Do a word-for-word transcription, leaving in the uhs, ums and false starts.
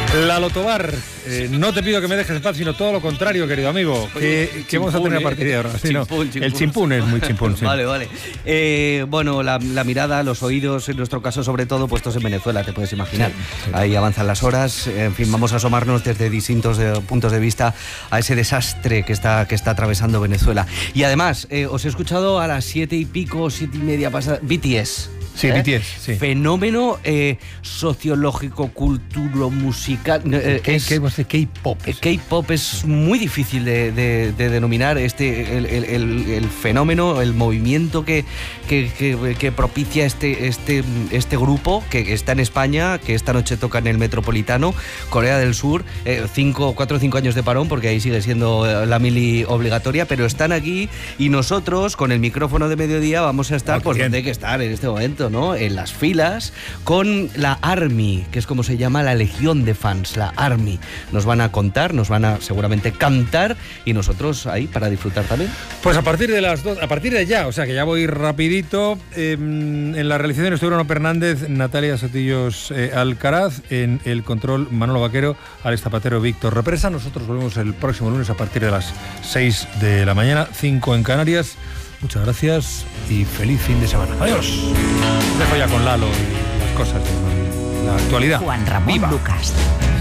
Lalo Tobar, eh, no te pido que me dejes en paz, sino todo lo contrario, querido amigo. Oye, que, que vamos a tener a partir de ahora. Sí, chimpún, no, chimpún. El chimpún es muy chimpún, sí. Vale, vale. Eh, bueno, la, la mirada, los oídos, en nuestro caso sobre todo, puestos en Venezuela, te puedes imaginar. Sí, sí. Ahí avanzan las horas. En fin, vamos a asomarnos desde distintos eh, puntos de vista a ese desastre que está, que está atravesando Venezuela. Y además, eh, os he escuchado a las siete y pico, siete y media pasada, B T S. Sí, ¿Eh? B T S, sí. Fenómeno eh, sociológico, culturo, musical. Eh, es, K-pop. K-pop es muy difícil de, de, de denominar este el, el, el, el fenómeno, el movimiento que, que, que, que propicia este, este, este grupo que está en España, que esta noche toca en el Metropolitano, Corea del Sur, eh, cinco, cuatro o cinco años de parón, porque ahí sigue siendo la mili obligatoria, pero están aquí y nosotros, con el micrófono de mediodía, vamos a estar, pues, donde hay que estar en este momento, ¿no? En las filas con la Army, que es como se llama la legión de fans, la Army. Nos van a contar, nos van a seguramente cantar y nosotros ahí para disfrutar también. Pues a partir de las dos, a partir de ya, o sea que ya voy rapidito. Eh, en la realización estuvieron Fernández, Natalia Sotillos eh, Alcaraz, en el control Manolo Vaquero, Alex Zapatero, Víctor Represa. Nosotros volvemos el próximo lunes a partir de las seis de la mañana, cinco en Canarias. Muchas gracias y feliz fin de semana. Adiós. Dejo ya con Lalo y las cosas de la actualidad. Juan Ramón Viva. Lucas.